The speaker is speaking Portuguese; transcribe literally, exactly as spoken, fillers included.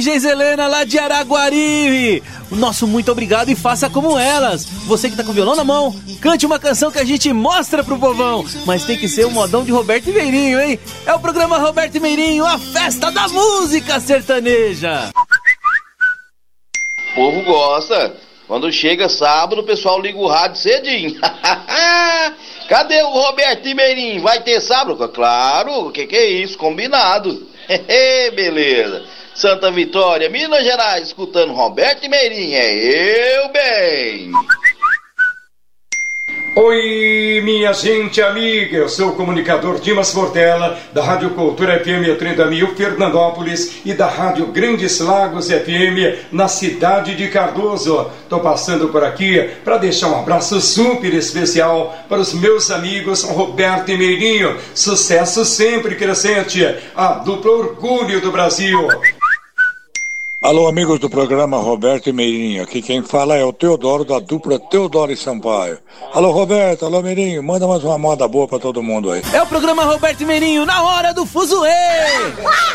Geiselena lá de Araguari. O nosso muito obrigado e faça como elas. Você que tá com o violão na mão, cante uma canção que a gente mostra pro povão. Mas tem que ser um modão de Roberto e Meirinho, hein? É o programa Roberto e Meirinho, a festa da música sertaneja. O povo gosta. Quando chega sábado, o pessoal liga o rádio cedinho. Cadê o Roberto e Meirinho? Vai ter sábado? Claro, o que, que é isso? Combinado. Beleza. Santa Vitória, Minas Gerais, escutando Roberto e Meirinho. É eu bem. Oi, minha gente amiga, eu sou o comunicador Dimas Portela, da Rádio Cultura F M trinta mil, Fernandópolis, e da Rádio Grandes Lagos F M, na cidade de Cardoso. Estou passando por aqui para deixar um abraço super especial para os meus amigos Roberto e Meirinho. Sucesso sempre crescente, a dupla orgulho do Brasil. Alô, amigos do programa Roberto e Meirinho. Aqui quem fala é o Teodoro, da dupla Teodoro e Sampaio. Alô, Roberto, alô, Meirinho. Manda mais uma moda boa pra todo mundo aí. É o programa Roberto e Meirinho, na hora do fuzuê.